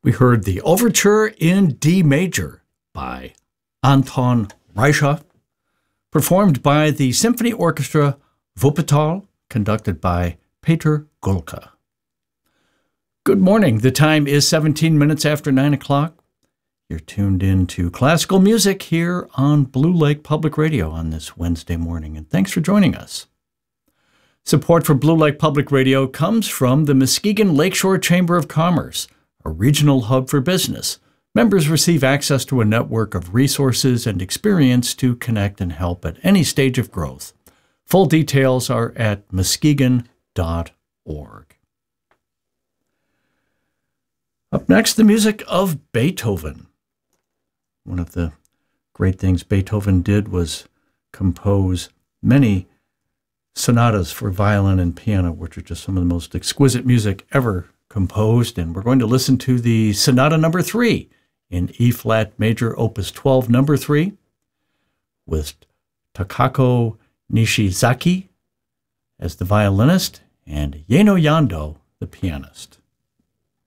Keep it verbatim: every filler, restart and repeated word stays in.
We heard the Overture in D major by Anton Reicha, performed by the Symphony Orchestra Wuppertal, conducted by Peter Gulke. Good morning. The time is seventeen minutes after nine o'clock. You're tuned in to classical music here on Blue Lake Public Radio on this Wednesday morning, and thanks for joining us. Support for Blue Lake Public Radio comes from the Muskegon Lakeshore Chamber of Commerce, a regional hub for business. Members receive access to a network of resources and experience to connect and help at any stage of growth. Full details are at muskegon dot org. Up next, the music of Beethoven. One of the great things Beethoven did was compose many sonatas for violin and piano, which are just some of the most exquisite music ever composed. And we're going to listen to the Sonata Number Three in E-flat major, Opus twelve, Number Three, with Takako Nishizaki as the violinist and Yeno Yando, the pianist.